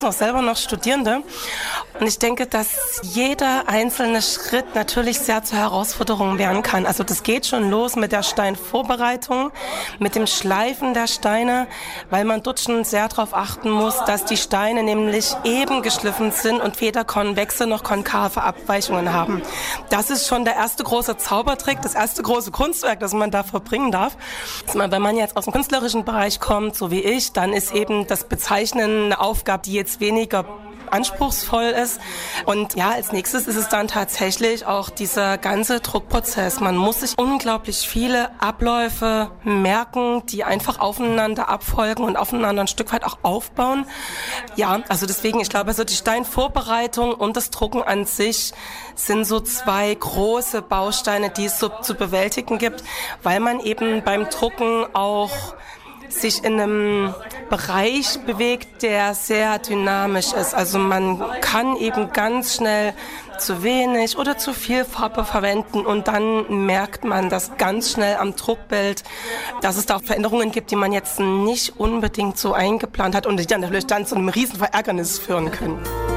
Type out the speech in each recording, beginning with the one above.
Auch selber noch Studierende und ich denke, dass jeder einzelne Schritt natürlich sehr zur Herausforderung werden kann. Also das geht schon los mit der Steinvorbereitung, mit dem Schleifen der Steine, weil man dort schon sehr darauf achten muss, dass die Steine nämlich eben geschliffen sind und weder konvexe noch konkave Abweichungen haben. Das ist schon der erste große Zaubertrick, das erste große Kunstwerk, das man da verbringen darf. Wenn man jetzt aus dem künstlerischen Bereich kommt, so wie ich, dann ist eben das Bezeichnen eine Aufgabe, die jetzt weniger anspruchsvoll ist. Und ja, als nächstes ist es dann tatsächlich auch dieser ganze Druckprozess. Man muss sich unglaublich viele Abläufe merken, die einfach aufeinander abfolgen und aufeinander ein Stück weit auch aufbauen. Ja, also deswegen, ich glaube, also die Steinvorbereitung und das Drucken an sich sind so zwei große Bausteine, die es so zu bewältigen gibt, weil man eben beim Drucken auch sich in einem Bereich bewegt, der sehr dynamisch ist. Also man kann eben ganz schnell zu wenig oder zu viel Farbe verwenden und dann merkt man das ganz schnell am Druckbild, dass es da auch Veränderungen gibt, die man jetzt nicht unbedingt so eingeplant hat und die dann natürlich dann zu einem riesen Verärgernis führen können.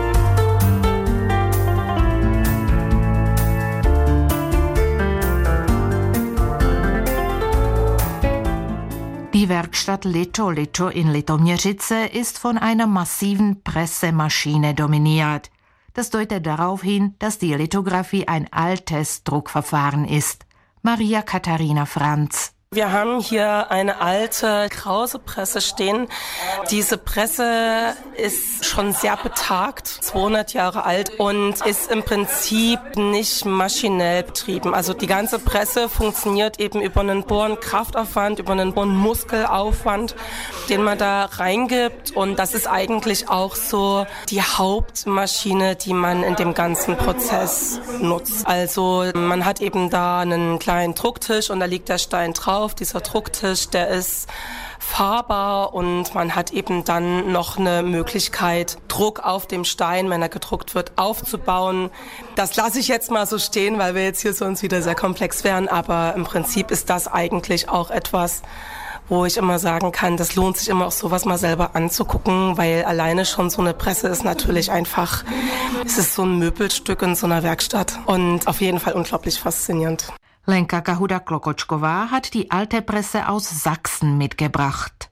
Die Werkstatt Lito Lito in Litoměřice ist von einer massiven Pressemaschine dominiert. Das deutet darauf hin, dass die Lithografie ein altes Druckverfahren ist. Maria Katharina Franz. Wir haben hier eine alte Krause-Presse stehen. Diese Presse ist schon sehr betagt, 200 Jahre alt und ist im Prinzip nicht maschinell betrieben. Also die ganze Presse funktioniert eben über einen hohen Kraftaufwand, über einen hohen Muskelaufwand, den man da reingibt. Und das ist eigentlich auch so die Hauptmaschine, die man in dem ganzen Prozess nutzt. Also man hat eben da einen kleinen Drucktisch und da liegt der Stein drauf. Dieser Drucktisch, der ist fahrbar und man hat eben dann noch eine Möglichkeit, Druck auf dem Stein, wenn er gedruckt wird, aufzubauen. Das lasse ich jetzt mal so stehen, weil wir jetzt hier sonst wieder sehr komplex wären, aber im Prinzip ist das eigentlich auch etwas, wo ich immer sagen kann, das lohnt sich immer auch sowas mal selber anzugucken, weil alleine schon so eine Presse ist natürlich einfach, es ist so ein Möbelstück in so einer Werkstatt und auf jeden Fall unglaublich faszinierend. Lenka Kahuda-Klokočková hat die alte Presse aus Sachsen mitgebracht.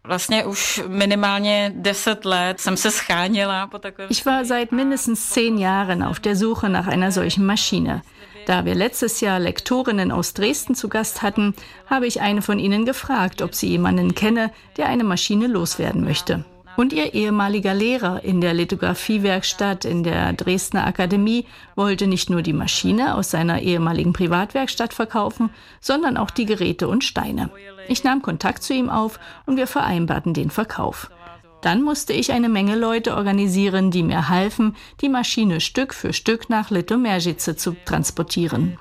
Ich war seit mindestens 10 Jahren auf der Suche nach einer solchen Maschine. Da wir letztes Jahr Lektorinnen aus Dresden zu Gast hatten, habe ich eine von ihnen gefragt, ob sie jemanden kenne, der eine Maschine loswerden möchte. Und ihr ehemaliger Lehrer in der Lithografiewerkstatt in der Dresdner Akademie wollte nicht nur die Maschine aus seiner ehemaligen Privatwerkstatt verkaufen, sondern auch die Geräte und Steine. Ich nahm Kontakt zu ihm auf und wir vereinbarten den Verkauf. Dann musste ich eine Menge Leute organisieren, die mir halfen, die Maschine Stück für Stück nach Litoměřice zu transportieren.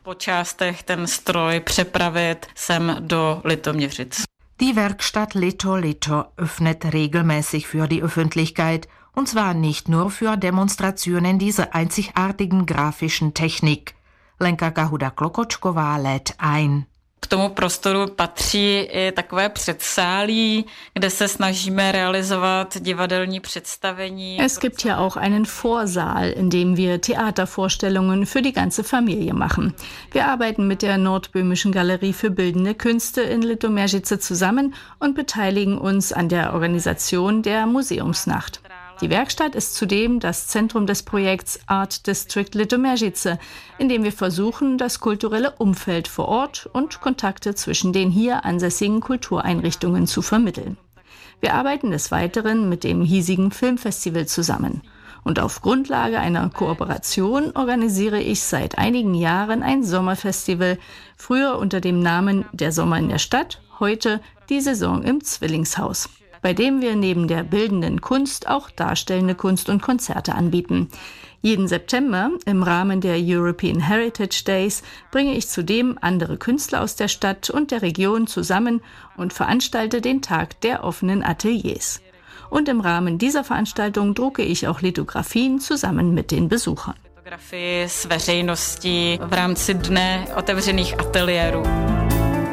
Die Werkstatt Lito Lito öffnet regelmäßig für die Öffentlichkeit, und zwar nicht nur für Demonstrationen dieser einzigartigen grafischen Technik. Lenka Kahuda-Klokočková lädt ein. K tomu prostoru patří i takové předsálí, kde se snažíme realizovat divadelní představení. Es gibt ja auch einen Vorsaal, in dem wir Theatervorstellungen für die ganze Familie machen. Wir arbeiten mit der Nordböhmischen Galerie für Bildende Künste in Litoměřice zusammen und beteiligen uns an der Organisation der Museumsnacht. Die Werkstatt ist zudem das Zentrum des Projekts Art District Litoměřice, in dem wir versuchen, das kulturelle Umfeld vor Ort und Kontakte zwischen den hier ansässigen Kultureinrichtungen zu vermitteln. Wir arbeiten des Weiteren mit dem hiesigen Filmfestival zusammen. Und auf Grundlage einer Kooperation organisiere ich seit einigen Jahren ein Sommerfestival, früher unter dem Namen Der Sommer in der Stadt, heute die Saison im Zwillingshaus, bei dem wir neben der bildenden Kunst auch darstellende Kunst und Konzerte anbieten. Jeden September im Rahmen der European Heritage Days bringe ich zudem andere Künstler aus der Stadt und der Region zusammen und veranstalte den Tag der offenen Ateliers. Und im Rahmen dieser Veranstaltung drucke ich auch Lithografien zusammen mit den Besuchern. Fotografii s veřejností v rámci dne otevřených ateliérů.